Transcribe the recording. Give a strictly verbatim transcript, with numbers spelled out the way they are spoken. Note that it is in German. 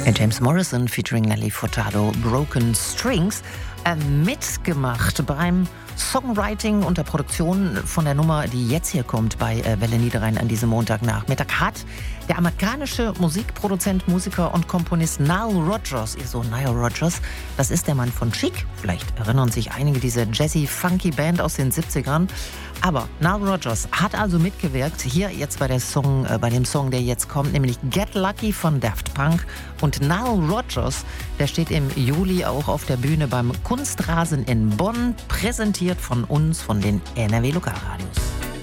James Morrison featuring Nelly Furtado, Broken Strings, äh, mitgemacht beim Songwriting und der Produktion von der Nummer, die jetzt hier kommt bei äh, Welle Niederrhein an diesem Montagnachmittag, hat der amerikanische Musikproduzent, Musiker und Komponist Nile Rodgers, ihr so Nile Rodgers, das ist der Mann von Chic, vielleicht erinnern sich einige dieser Jazzy-Funky-Band aus den siebzigern, aber Nile Rodgers hat also mitgewirkt, hier jetzt bei, der Song, äh, bei dem Song, der jetzt kommt, nämlich Get Lucky von Daft Punk. Und Nile Rodgers, der steht im Juli auch auf der Bühne beim Kunstrasen in Bonn, präsentiert von uns, von den N R W Lokalradios.